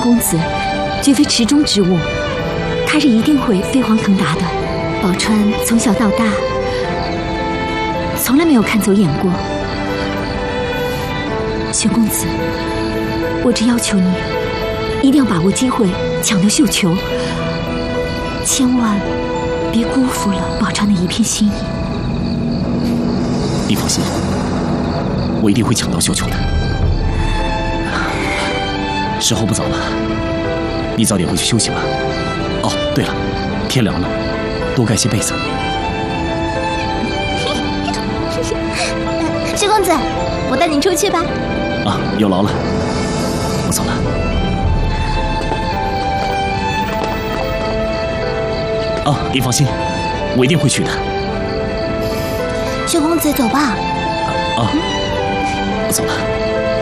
公子绝非池中之物，他日一定会飞黄腾达的。宝钏从小到大从来没有看走眼过。玄公子，我只要求你一定要把握机会抢得绣球，千万别辜负了宝钏的一片心意。 你放心，我一定会抢到绣球的。时候不早了，你早点回去休息吧。哦，对了，天凉了，多盖些被子。 薛公子，我带你出去吧。 啊，有劳了，我走了。啊，你放心，我一定会去的。 薛公子，走吧。 啊，我走了。